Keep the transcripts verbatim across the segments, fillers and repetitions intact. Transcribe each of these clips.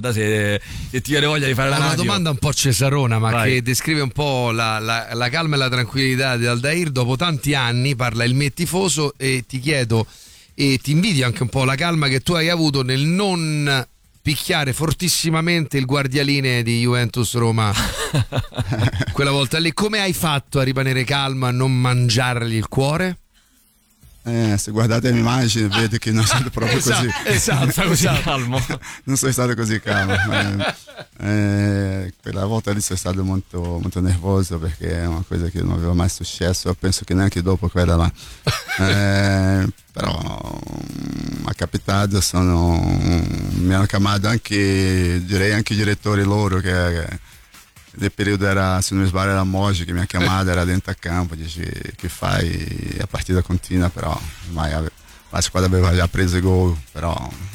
Alda se, se ti viene voglia di fare la radio. Una domanda un po' cesarona, ma Vai. che descrive un po' la, la, la calma e la tranquillità di Aldair. Dopo tanti anni parla il me tifoso e ti chiedo e ti invidio anche un po' la calma che tu hai avuto nel non picchiare fortissimamente il guardialine di Juventus Roma quella volta lì. Come hai fatto a rimanere calmo, a non mangiargli il cuore? Eh, se guardate le immagini vedete che non è stato proprio esatto, così esatto, così esatto. calmo. Non sono stato così calmo. eh, eh, quella volta lì sono stato molto, molto nervoso perché è una cosa che non aveva mai successo, penso che neanche dopo quella là. Eh, però mi è capitato, sono, mi hanno chiamato anche, direi anche i direttori loro che, che del periodo era, se non mi sbaglio era Moji che mi ha chiamato, era dentro a campo, dice che fai, la partita continua, però ormai ave, la squadra aveva già preso i gol, però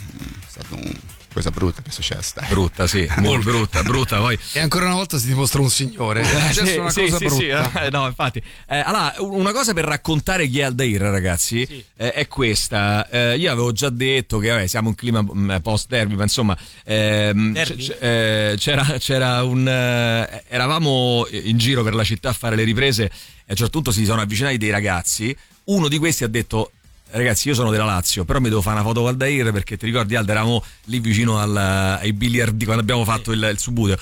è stata una cosa brutta che è successa. Dai. Brutta, sì, molto brutta, brutta poi. E ancora una volta si dimostra un signore. È sì, una sì, cosa sì, brutta. sì, eh, no, infatti. Eh, allora, una cosa per raccontare chi è Aldair, ragazzi, sì. eh, è questa. Eh, io avevo già detto che vabbè, siamo in clima mh, post derby, ma insomma, ehm, Derby? c- eh, c'era, c'era un. Eh, eravamo in giro per la città a fare le riprese e a un certo punto si sono avvicinati dei ragazzi. Uno di questi ha detto: ragazzi, io sono della Lazio, però mi devo fare una foto con Aldair, perché ti ricordi, Alda, eravamo lì vicino al, ai biliardi quando abbiamo fatto il, il subuteo,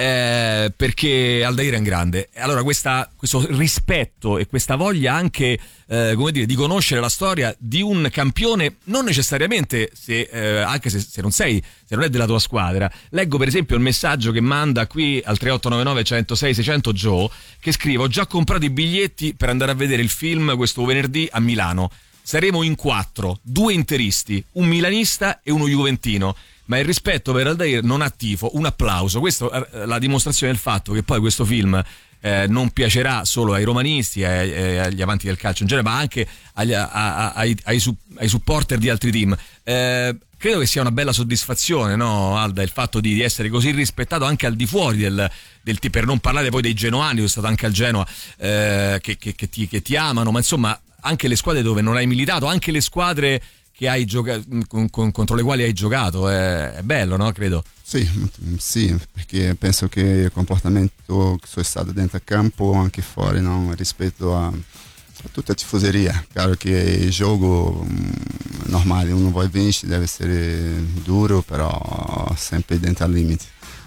eh, perché Aldair è un grande. Allora questa, questo rispetto e questa voglia anche eh, come dire, di conoscere la storia di un campione, non necessariamente se, eh, anche se, se non sei, se non è della tua squadra. Leggo per esempio il messaggio che manda qui al tre otto nove nove uno zero sei sei zero zero Joe, che scrive: ho già comprato i biglietti per andare a vedere il film questo venerdì a Milano. Saremo in quattro, due interisti, un milanista e uno juventino. Ma il rispetto per Aldair non ha tifo, un applauso. Questo è la dimostrazione del fatto che poi questo film eh, non piacerà solo ai romanisti e, e agli amanti del calcio in genere, ma anche agli, a, a, ai, ai, ai supporter di altri team. Eh, credo che sia una bella soddisfazione, no, Alda, il fatto di, di essere così rispettato anche al di fuori del, del team, per non parlare poi dei genoani, sono stato anche al Genoa, eh, che, che, che, ti, che ti amano, ma insomma anche le squadre dove non hai militato, anche le squadre che hai giocato, con, con, contro le quali hai giocato, è, è bello, no? Credo. Sì, sì, perché penso che il comportamento che sono stato dentro al campo, anche fuori, no? Rispetto a, a tutta la tifoseria. Chiaro che il gioco mh, normale, uno vuole vincere, deve essere duro, però sempre dentro al limite.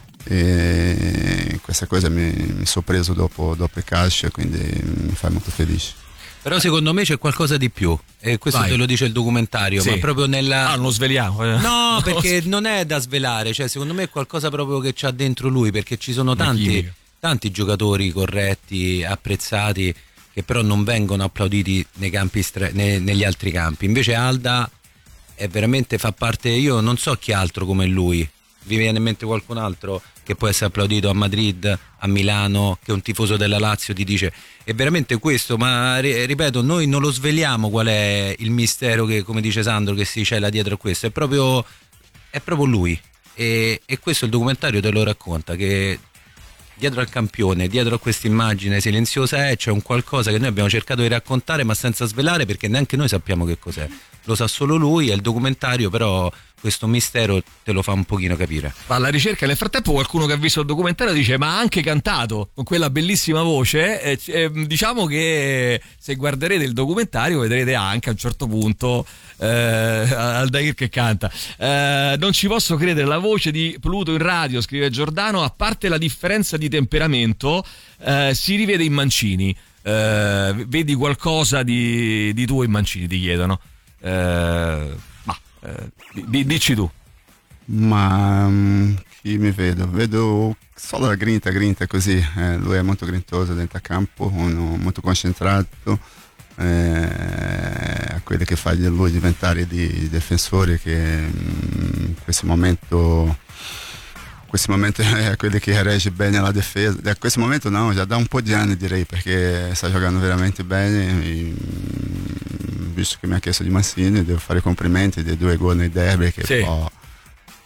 E questa cosa mi, mi sono preso dopo, dopo il calcio, quindi mi fa molto felice. Però secondo me c'è qualcosa di più, e questo Vai. te lo dice il documentario, Sì. ma proprio nella... Ah, non lo sveliamo. eh. No, perché non è da svelare, cioè secondo me è qualcosa proprio che c'ha dentro lui, perché ci sono Una tanti, chimica. tanti giocatori corretti, apprezzati, che però non vengono applauditi nei campi stra- ne- negli altri campi. Invece Alda è veramente, fa parte, io non so chi altro come lui. Vi viene in mente qualcun altro che può essere applaudito a Madrid, a Milano, che un tifoso della Lazio ti dice è veramente questo, ma ripeto, noi non lo sveliamo qual è il mistero che, come dice Sandro, che si cela dietro a questo, è proprio, è proprio lui, e, e questo il documentario te lo racconta, che dietro al campione, dietro a questa immagine silenziosa è, c'è un qualcosa che noi abbiamo cercato di raccontare ma senza svelare, perché neanche noi sappiamo che cos'è, lo sa solo lui, è il documentario, però questo mistero te lo fa un pochino capire. Va alla ricerca. Nel frattempo qualcuno che ha visto il documentario dice: ma ha anche cantato con quella bellissima voce, eh, eh, diciamo che se guarderete il documentario vedrete anche a un certo punto eh, Aldair che canta. Eh, non ci posso credere, la voce di Pluto in radio, scrive Giordano, a parte la differenza di temperamento eh, si rivede in Mancini. Eh, vedi qualcosa di, di tuo in Mancini, ti chiedono. Eh, Eh, d- dici tu. Ma um, chi mi vedo? Vedo solo la grinta, grinta così, eh, lui è molto grintoso dentro a campo, uno molto concentrato, eh, a quelli che fa di lui diventare di difensore, che mm, in questo momento in questo momento è quelli che regge bene la difesa. Da questo momento no, già da un po' di anni direi, perché sta giocando veramente bene. E, visto che mi ha chiesto di Mancini, devo fare i complimenti dei due gol nei derby che sì. può,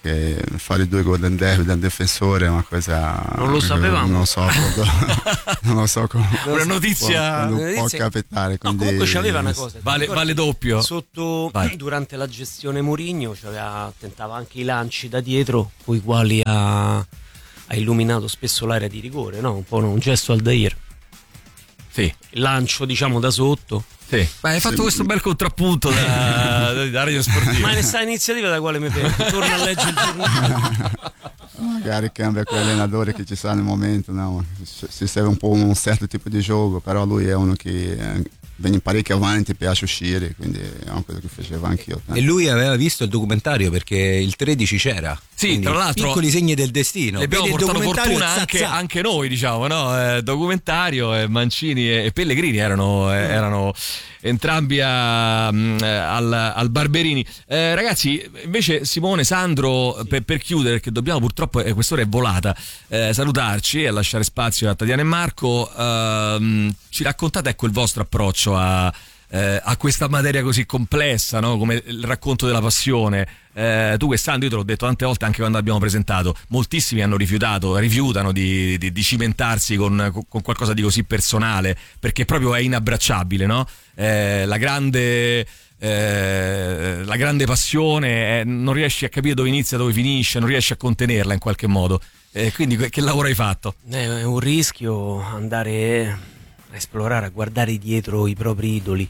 che fare due Golden Derby da difensore è una cosa, non lo sapevamo, non so, non lo so come, una notizia può, una può notizia... capitare, quindi... no, comunque c'aveva una cosa, vale, vale doppio sotto. Vai. Durante la gestione Mourinho tentava anche i lanci da dietro con i quali ha, ha illuminato spesso l'area di rigore, no? Un po' un gesto Aldair, sì, il lancio diciamo da sotto. sì. Ma hai fatto sì. questo bel contrappunto da, da Radio Sportiva. Ma è questa iniziativa da quale mi prendo? Torno a leggere il giornale. Magari cambia quell'allenatore che ci sta nel momento, no? Si serve un po' un certo tipo di gioco, però lui è uno che viene parecchio avanti, piace uscire, quindi è una cosa che facevo anch'io. E lui aveva visto il documentario perché il tredici c'era. Sì, tra l'altro piccoli segni del destino. E abbiamo Vedi il portato documentario, fortuna anche, zazza. anche noi, diciamo, no? Eh, documentario, eh, Mancini e, e Pellegrini erano, eh, erano entrambi a, mm, al, al Barberini. Eh, ragazzi, invece Simone, Sandro, per, per chiudere, perché dobbiamo purtroppo, eh, quest'ora è volata, eh, salutarci e lasciare spazio a Tatiana e Marco, ehm, ci raccontate ecco il vostro approccio a, eh, a questa materia così complessa, no? Come il racconto della passione. Eh, tu quest'anno, io te l'ho detto tante volte anche quando abbiamo presentato, moltissimi hanno rifiutato, rifiutano di, di, di cimentarsi con, con qualcosa di così personale, perché proprio è inabbracciabile, no? Eh, la grande eh, la grande passione è, non riesci a capire dove inizia, dove finisce, non riesci a contenerla in qualche modo. Eh, quindi che lavoro hai fatto? È un rischio andare a esplorare, a guardare dietro i propri idoli,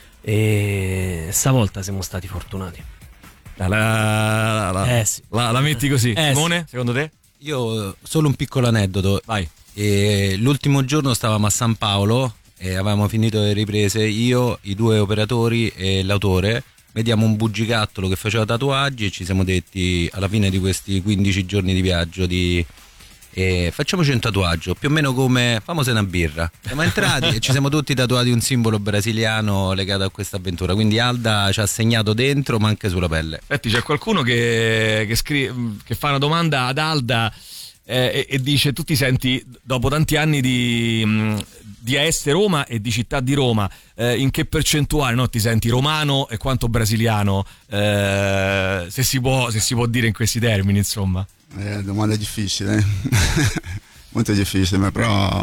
e stavolta siamo stati fortunati. La, la, la, eh sì. la, la metti così, eh Simone, sì. secondo te? Io solo un piccolo aneddoto. Vai. E l'ultimo giorno stavamo a San Paolo e avevamo finito le riprese, io, i due operatori e l'autore. Vediamo un bugigattolo che faceva tatuaggi e ci siamo detti alla fine di questi quindici giorni di viaggio di eh, facciamoci un tatuaggio, più o meno come famosa una birra. Siamo entrati e ci siamo tutti tatuati un simbolo brasiliano legato a questa avventura, quindi Alda ci ha segnato dentro ma anche sulla pelle. Senti, c'è qualcuno che, che, scrive, che fa una domanda ad Alda eh, e, e dice: tu ti senti dopo tanti anni di, di A S Roma e di città di Roma, eh, in che percentuale, no, ti senti romano e quanto brasiliano, eh, se si può, se si può dire in questi termini, insomma? Eh, domanda difficile, eh? Molto difficile, ma però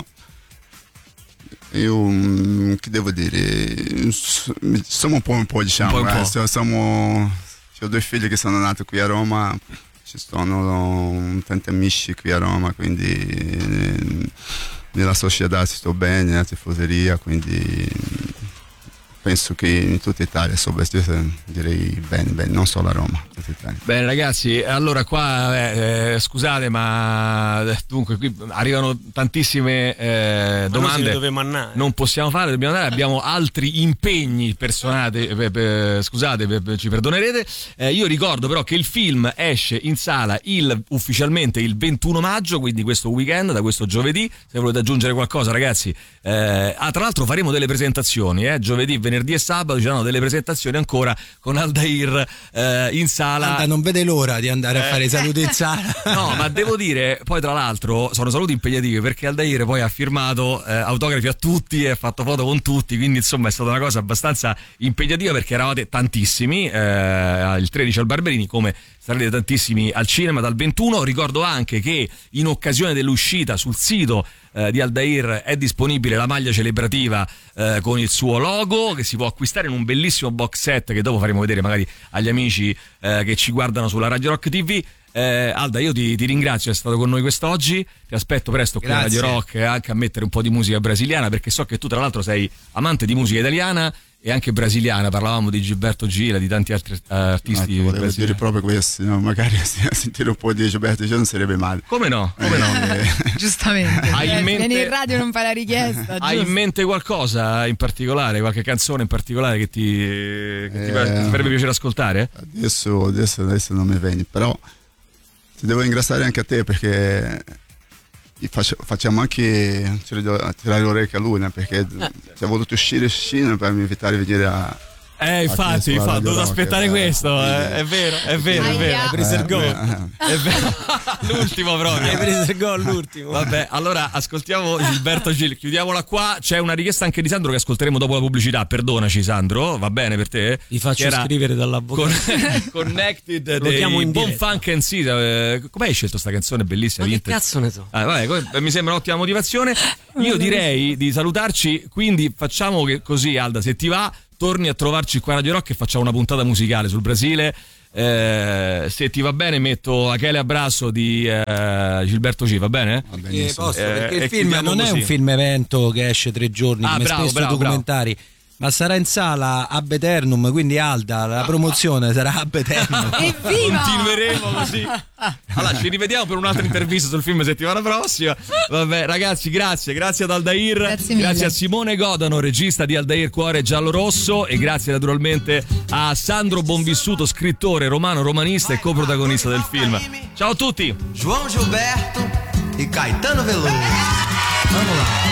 io che devo dire, siamo un po' un po', diciamo, un po', un po'. Eh, siamo, ho due figli che sono nati qui a Roma, ci sono tanti amici qui a Roma, quindi eh, nella società sto bene, nella tifoseria, quindi penso che in tutta Italia so vestire, direi bene, bene, non solo a Roma, tutta Italia. Bene ragazzi, allora qua eh, eh, scusate ma dunque qui arrivano tantissime eh, domande, non possiamo fare, dobbiamo andare, abbiamo altri impegni personali, eh, eh, scusate, eh, ci perdonerete. Eh, io ricordo però che il film esce in sala il, ufficialmente il ventuno maggio, quindi questo weekend, da questo giovedì. Se volete aggiungere qualcosa ragazzi, eh, ah, tra l'altro faremo delle presentazioni, eh, giovedì, venerdì e sabato ci saranno delle presentazioni ancora con Aldair eh, in sala. Alda non vede l'ora di andare eh. a fare i saluti in sala. No, ma devo dire, poi tra l'altro sono saluti impegnativi perché Aldair poi ha firmato eh, autografi a tutti e ha fatto foto con tutti, quindi insomma è stata una cosa abbastanza impegnativa perché eravate tantissimi, eh, il tredici al Barberini, come sarete tantissimi al cinema dal ventuno. Ricordo anche che in occasione dell'uscita sul sito eh, di Aldair è disponibile la maglia celebrativa eh, con il suo logo, che si può acquistare in un bellissimo box set che dopo faremo vedere magari agli amici eh, che ci guardano sulla Radio Rock T V. Eh, Alda, io ti, ti ringrazio, è stato con noi quest'oggi, ti aspetto presto qui a Radio Rock anche a mettere un po' di musica brasiliana, perché so che tu tra l'altro sei amante di musica italiana e anche brasiliana. Parlavamo di Gilberto Gila, di tanti altri uh, artisti. No, volevo dire proprio questo, no? Magari a sentire un po' di Gilberto Gila non sarebbe male. Come no? Come no? Giustamente. Hai in mente... Vieni in radio, non fai la richiesta. Hai giusto? in mente qualcosa in particolare, qualche canzone in particolare che ti, che eh, ti farebbe piacere ascoltare? Adesso, adesso, adesso non mi viene, però ti devo ringraziare anche a te perché facciamo anche tirare l'orecchio a lui, perché ci ha voluto uscire uscire per mi invitare a venire a, Eh, infatti, infatti, ho dovuto aspettare questo. Eh, è vero, è vero, è vero. Hai preso il gol. È vero. L'ultimo proprio. Hai preso il gol l'ultimo. Vabbè, allora ascoltiamo Gilberto Gil. Chiudiamola qua. C'è una richiesta anche di Sandro che ascolteremo dopo la pubblicità. Perdonaci, Sandro. Va bene per te? Ti faccio scrivere dall'avvocato. Con, Connected Lo chiamo in Bon diretta. Funk and Sis. Eh, come hai scelto sta canzone bellissima? Ma che vintage? cazzo ne so? Ah, vabbè, come- mi sembra un'ottima motivazione. Io direi di salutarci, quindi facciamo che così, Alda, se ti va, torni a trovarci qua a Radio Rock e facciamo una puntata musicale sul Brasile. Eh, se ti va bene metto Achele Abrasso di eh, Gilberto G, va bene? Va Eh, benissimo. posso, Eh, perché e il film chiudiamo non è così. un film evento che esce tre giorni Ah, come bravo, spesso bravo, documentari, ma sarà in sala ab eternum, quindi Alda, la promozione sarà ab eternum. Evviva! Continueremo così. Allora, ci rivediamo per un'altra intervista sul film settimana prossima. Vabbè, ragazzi, grazie, grazie ad Aldair, Grazie mille. grazie a Simone Godano, regista di Aldair Cuore Giallo Rosso, e grazie naturalmente a Sandro Bonvissuto, scrittore romano, romanista e coprotagonista del film. Ciao a tutti. João Gilberto e Caetano Veloso. Vamos lá.